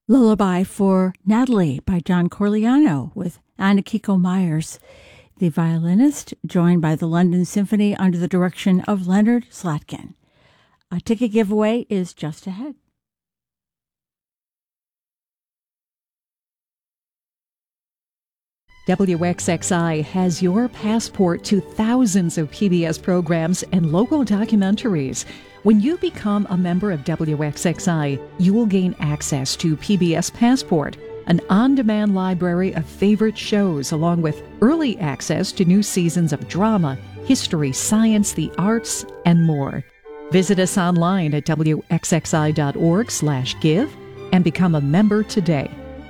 Lullaby for Natalie by John Corigliano with Anna Kiko Myers, the violinist, joined by the London Symphony under the direction of Leonard Slatkin. A ticket giveaway is just ahead. WXXI has your passport to thousands of PBS programs and local documentaries. When you become a member of WXXI, you will gain access to PBS Passport, an on-demand library of favorite shows, along with early access to new seasons of drama, history, science, the arts, and more. Visit us online at wxxi.org/give and become a member today.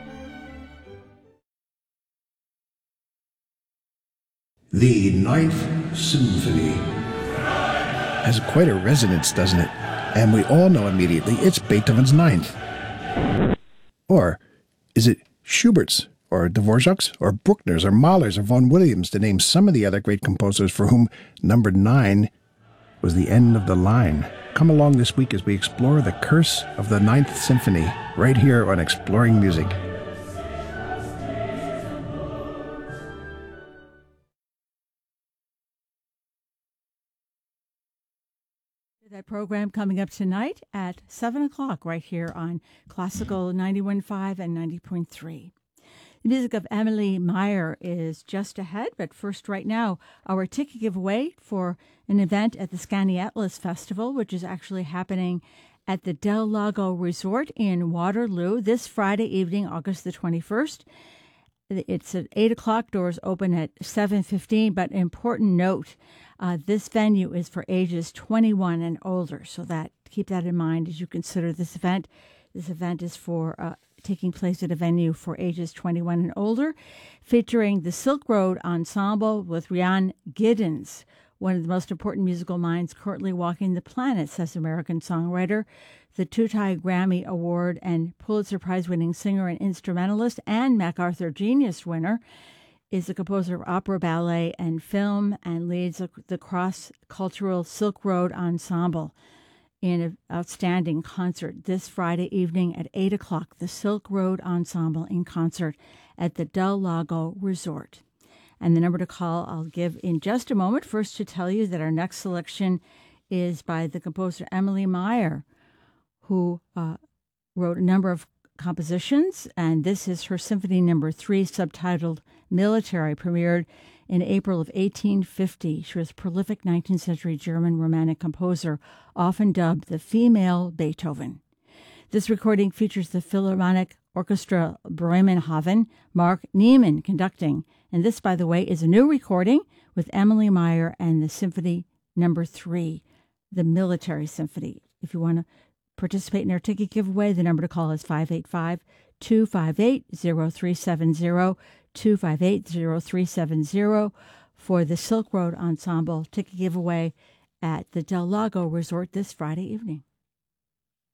The Ninth Symphony has quite a resonance, doesn't it? And we all know immediately it's Beethoven's Ninth. Or is it Schubert's, or Dvorak's, or Bruckner's, or Mahler's, or Vaughan Williams, to name some of the other great composers for whom number 9 was the end of the line? Come along this week as we explore the curse of the Ninth Symphony, right here on Exploring Music. That program coming up tonight at 7 o'clock right here on Classical 91.5 and 90.3. The music of Emily Meyer is just ahead, but first right now, our ticket giveaway for an event at the Skaneateles Festival, which is actually happening at the Del Lago Resort in Waterloo this Friday evening, August the 21st. It's at 8 o'clock, doors open at 7:15, but important note, this venue is for ages 21 and older, so that keep that in mind as you consider this event. This event is for taking place at a venue for ages 21 and older, featuring the Silk Road Ensemble with Rian Giddens, one of the most important musical minds currently walking the planet, says American songwriter, the two-time Grammy Award and Pulitzer Prize-winning singer and instrumentalist and MacArthur Genius winner, is a composer of opera, ballet, and film, and leads the cross-cultural Silk Road Ensemble in an outstanding concert this Friday evening at 8 o'clock, the Silk Road Ensemble in concert at the Del Lago Resort. And the number to call I'll give in just a moment. First, to tell you that our next selection is by the composer Emily Meyer, who wrote a number of compositions, and this is her Symphony No. 3, subtitled Military, premiered in April of 1850. She was a prolific 19th century German Romantic composer, often dubbed the female Beethoven. This recording features the Philharmonic Orchestra Bremerhaven, Mark Niemann conducting. And this, by the way, is a new recording with Emily Meyer and the Symphony No. 3, the Military Symphony. If you want to participate in our ticket giveaway, the number to call is 585-258-0370, 258-0370 for the Silk Road Ensemble ticket giveaway at the Del Lago Resort this Friday evening.